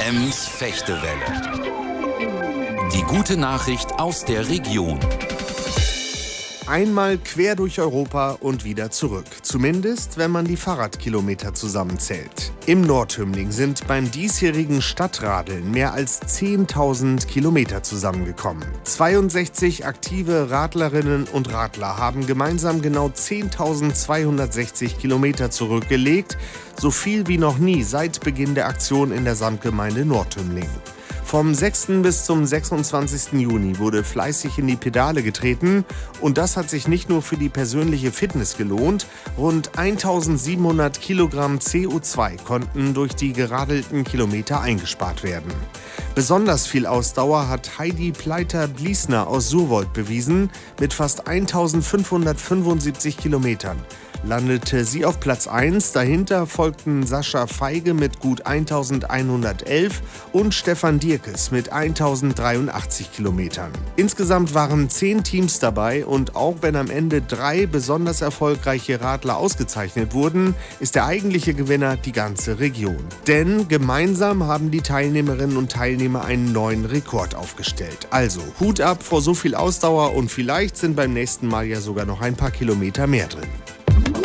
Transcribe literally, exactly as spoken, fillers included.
Ems Fechtewelle. Die gute Nachricht aus der Region. Einmal quer durch Europa und wieder zurück. Zumindest, wenn man die Fahrradkilometer zusammenzählt. Im Nordhümmling sind beim diesjährigen Stadtradeln mehr als zehntausend Kilometer zusammengekommen. zweiundsechzig aktive Radlerinnen und Radler haben gemeinsam genau zehntausendzweihundertsechzig Kilometer zurückgelegt. So viel wie noch nie seit Beginn der Aktion in der Samtgemeinde Nordhümmling. Vom sechsten bis zum sechsundzwanzigsten Juni wurde fleißig in die Pedale getreten und das hat sich nicht nur für die persönliche Fitness gelohnt. Rund eintausendsiebenhundert Kilogramm C O zwei konnten durch die geradelten Kilometer eingespart werden. Besonders viel Ausdauer hat Heidi Pleiter-Bliesner aus Surwold bewiesen. Mit fast eintausendfünfhundertfünfundsiebzig Kilometern landete sie auf Platz eins. Dahinter folgten Sascha Feige mit gut eintausendeinhundertelf und Stefan Dierkes mit eintausenddreiundachtzig Kilometern. Insgesamt waren zehn Teams dabei und auch wenn am Ende drei besonders erfolgreiche Radler ausgezeichnet wurden, ist der eigentliche Gewinner die ganze Region. Denn gemeinsam haben die Teilnehmerinnen und Teilnehmer einen neuen Rekord aufgestellt. Also Hut ab vor so viel Ausdauer und vielleicht sind beim nächsten Mal ja sogar noch ein paar Kilometer mehr drin.